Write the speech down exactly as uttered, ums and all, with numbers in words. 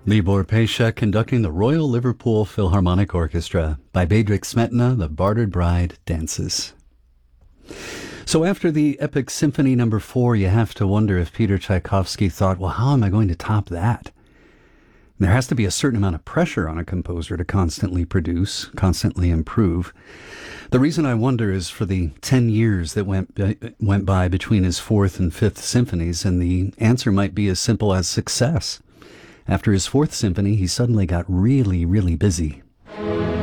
Libor Pesha conducting the Royal Liverpool Philharmonic Orchestra by Bedřich Smetana, The Bartered Bride Dances. So after the epic Symphony Number Four, you have to wonder if Peter Tchaikovsky thought, well, how am I going to top that? There has to be a certain amount of pressure on a composer to constantly produce, constantly improve. The reason I wonder is for the ten years that went went by between his fourth and fifth symphonies, and the answer might be as simple as success. After his fourth symphony, he suddenly got really, really busy.